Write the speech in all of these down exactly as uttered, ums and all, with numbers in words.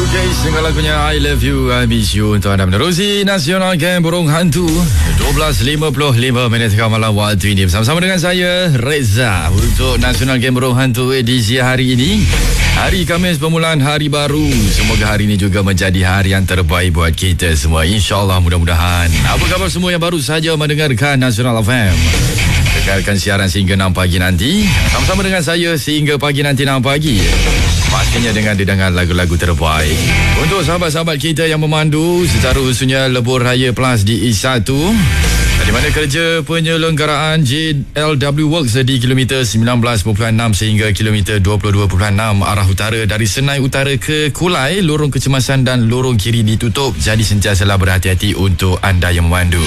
Okay, single lagunya I Love You, I Miss You untuk anda menerusi Nasional Game Burung Hantu. dua belas lima puluh lima minit tengah malam waktu ini. Bersama-sama dengan saya, Reza, untuk Nasional Game Burung Hantu edisi hari ini. Hari Khamis, permulaan hari baru. Semoga hari ini juga menjadi hari yang terbaik buat kita semua. InsyaAllah, mudah-mudahan. Apa khabar semua yang baru saja mendengarkan Nasional F M? Dekarkan siaran sehingga enam pagi nanti. Sama-sama dengan saya sehingga pagi nanti enam pagi. Pastinya dengan didangan lagu-lagu terbaik. Untuk sahabat-sahabat kita yang memandu secara khususnya Lebuh Raya Plus di E satu, di mana kerja penyelenggaraan J L W Works di kilometer sembilan belas perpuluhan enam sehingga kilometer dua puluh dua perpuluhan enam arah utara dari Senai Utara ke Kulai, lorong kecemasan dan lorong kiri ditutup. Jadi sentiasalah berhati-hati untuk anda yang memandu.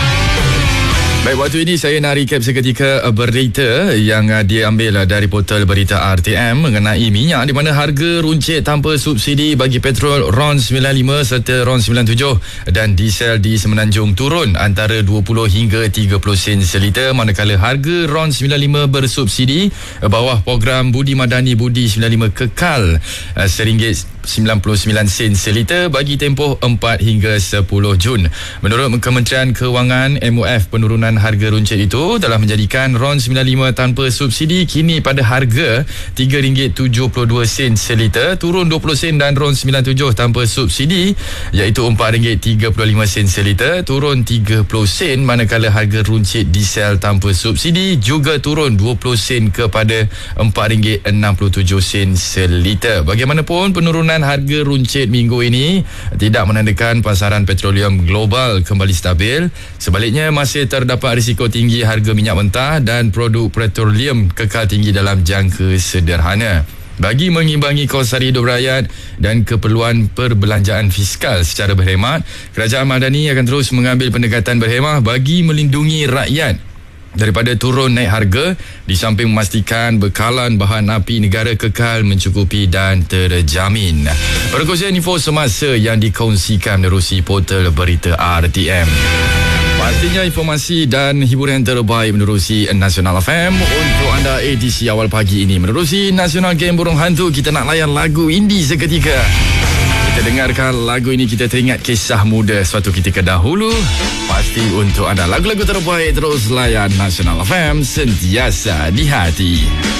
Baik, waktu ini saya nak recap seketika berita yang diambil dari portal berita R T M mengenai minyak, di mana harga runcit tanpa subsidi bagi petrol RON sembilan puluh lima serta RON sembilan puluh tujuh dan diesel di Semenanjung turun antara dua puluh hingga tiga puluh sen seliter, manakala harga RON sembilan puluh lima bersubsidi bawah program Budi Madani Budi sembilan puluh lima kekal seringgit sembilan puluh sembilan sen seliter bagi tempoh empat hingga sepuluh Jun. Menurut Kementerian Kewangan, M O F, penurunan harga runcit itu telah menjadikan RON sembilan puluh lima tanpa subsidi kini pada harga tiga ringgit tujuh puluh dua sen seliter, turun dua puluh sen, dan RON sembilan puluh tujuh tanpa subsidi iaitu empat ringgit tiga puluh lima sen seliter, turun tiga puluh sen, manakala harga runcit diesel tanpa subsidi juga turun dua puluh sen kepada empat ringgit enam puluh tujuh sen seliter. Bagaimanapun, penurunan harga runcit minggu ini tidak menandakan pasaran petroleum global kembali stabil. Sebaliknya, masih terdapat risiko tinggi harga minyak mentah dan produk petroleum kekal tinggi dalam jangka sederhana. Bagi mengimbangi kos sara hidup rakyat dan keperluan perbelanjaan fiskal secara berhemat, Kerajaan Madani akan terus mengambil pendekatan berhemah bagi melindungi rakyat daripada turun naik harga, di samping memastikan bekalan bahan api negara kekal mencukupi dan terjamin. Perkongsian info semasa yang dikongsikan menerusi portal berita R T M. Pastinya informasi dan hiburan terbaik menerusi Nasional F M untuk anda edisi awal pagi ini. Menerusi Nasional Game Burung Hantu, kita nak layan lagu indie seketika. Kita dengarkan lagu ini, kita teringat kisah muda suatu ketika dahulu. Pasti untuk anda lagu-lagu terbaik, terus layan Nasional F M, sentiasa di hati.